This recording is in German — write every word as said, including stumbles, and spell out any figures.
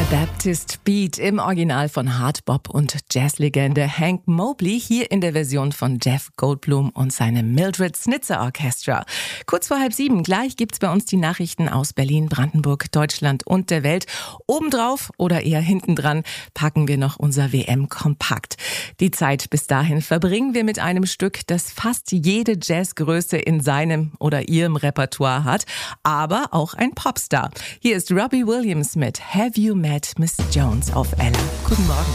Baptist Beat im Original von Hardbop und Jazzlegende Hank Mobley, hier in der Version von Jeff Goldblum und seinem Mildred Snitzer Orchestra. Kurz vor halb sieben, gleich gibt's bei uns die Nachrichten aus Berlin, Brandenburg, Deutschland und der Welt. Obendrauf oder eher hintendran packen wir noch unser W M-Kompakt. Die Zeit bis dahin verbringen wir mit einem Stück, das fast jede Jazzgröße in seinem oder ihrem Repertoire hat, aber auch ein Popstar. Hier ist Robbie Williams mit Have You Met Miss Jones auf Ella. Guten Morgen.